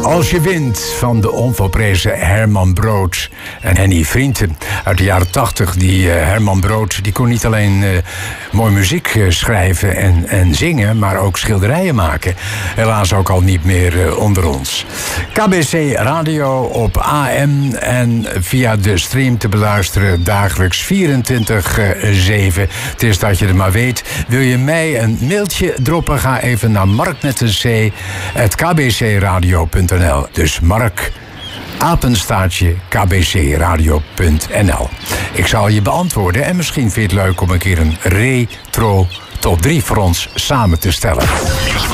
Als je wint van de onvolprezen Herman Brood en Henny Vrienden uit de jaren 80. Die Herman Brood die kon niet alleen mooi muziek schrijven en zingen, maar ook schilderijen maken. Helaas ook al niet meer onder ons. KBC Radio op AM en via de stream te beluisteren dagelijks 24/7. Het is dat je het maar weet. Wil je mij een mailtje droppen? Ga even naar mark@kbcradio.nl. Dus Mark, apenstaartje kbcradio.nl. Ik zal je beantwoorden en misschien vind je het leuk om een keer een retro top 3 voor ons samen te stellen.